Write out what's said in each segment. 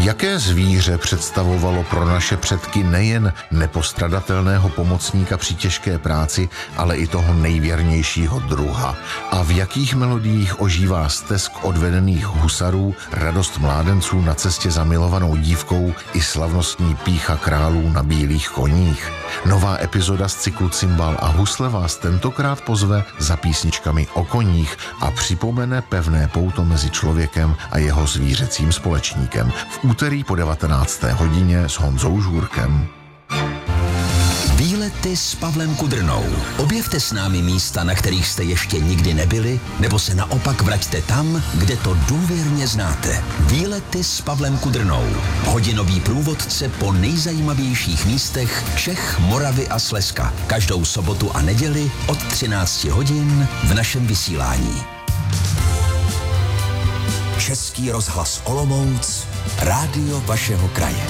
Jaké zvíře představovalo pro naše předky nejen nepostradatelného pomocníka při těžké práci, ale i toho nejvěrnějšího druha? A v jakých melodiích ožívá stesk odvedených husarů, radost mládenců na cestě za milovanou dívkou i slavnostní pýcha králů na bílých koních? Nová epizoda z cyklu Cimbál a husle vás tentokrát pozve za písničkami o koních a připomene pevné pouto mezi člověkem a jeho zvířecím společníkem. V úterý po 19. hodině s Honzou Žůrkem. Výlety s Pavlem Kudrnou. Objevte s námi místa, na kterých jste ještě nikdy nebyli, nebo se naopak vraťte tam, kde to důvěrně znáte. Výlety s Pavlem Kudrnou. Hodinový průvodce po nejzajímavějších místech Čech, Moravy a Slezska. Každou sobotu a neděli od 13 hodin v našem vysílání. Český rozhlas Olomouc, rádio vašeho kraje.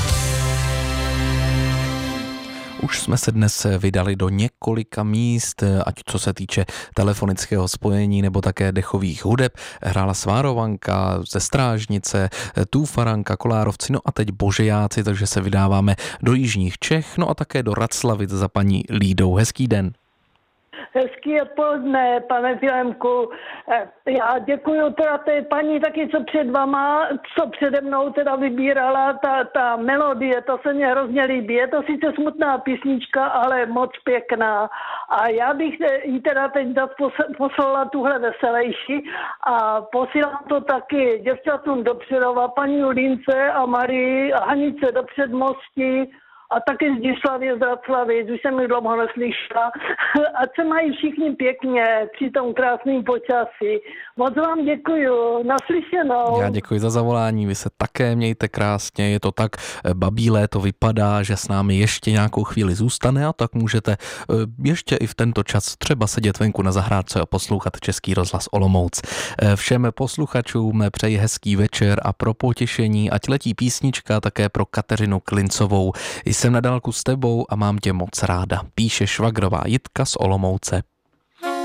Už jsme se dnes vydali do několika míst, ať co se týče telefonického spojení nebo také dechových hudeb. Hrála Svárovanka ze Strážnice, Tůfaranka, Kolárovci, no a teď Božejáci, takže se vydáváme do jižních Čech, no a také do Raclavic za paní Lídou. Hezký den. Hezký odpoledne, pane Filemku. Já děkuju teda té paní taky, co před vama, co přede mnou teda vybírala, ta melodie, to se mně hrozně líbí. Je to sice smutná písnička, ale moc pěkná. A já bych jí teda teď poslala tuhle veselejší a posílám to taky děvčatům do Přerova, paní Julince a Marii a Hanice do Předmostí, a taky z Dislavy, z Raclavic, už jsem ji dlouho neslyšela. A se mají všichni pěkně při tom krásným počasí. Moc vám děkuju, naslyšenou. Já děkuji za zavolání, vy se také mějte krásně, je to tak, babí léto vypadá, že s námi ještě nějakou chvíli zůstane a tak můžete ještě i v tento čas třeba sedět venku na zahrádce a poslouchat Český rozhlas Olomouc. Všem posluchačům přeji hezký večer a pro potěšení, ať letí písnička také pro Kateřinu Klincovou. Jsem na dálku s tebou a mám tě moc ráda. Píše švagrová Jitka z Olomouce.